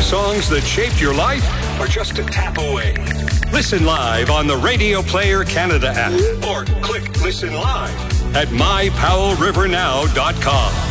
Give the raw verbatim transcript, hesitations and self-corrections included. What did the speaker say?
songs that shaped your life are just a tap away. Listen live on the Radio Player Canada app or click Listen Live at my powell river now dot com.